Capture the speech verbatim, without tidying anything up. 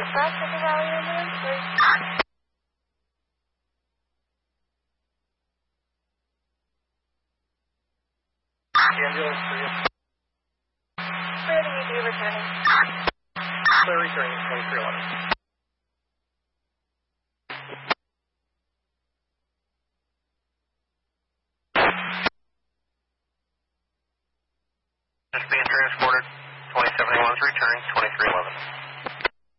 dispatch at the Valley Ambulance, please. Ambulance for you. Where do you do returning? Clear returning, twenty-three eleven. Just being transported, twenty seventy-one is returning, twenty-three eleven.